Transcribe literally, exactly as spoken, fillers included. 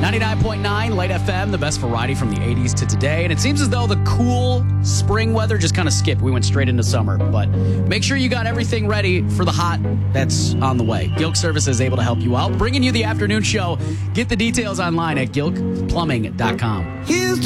ninety-nine point nine Light F M, the best variety from the eighties to today. And it seems as though the cool spring weather just kind of skipped. We went straight into summer. But make sure you got everything ready for the hot that's on the way. Gilk Service is able to help you out. Bringing you the afternoon show. Get the details online at gilk plumbing dot com.